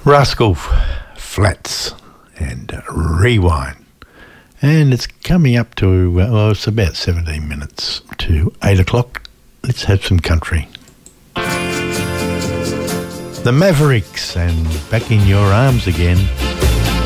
Rascal Flatts and Rewind. And it's coming up to, it's about 17 minutes to 8 o'clock. Let's have some country. The Mavericks and Back in Your Arms Again.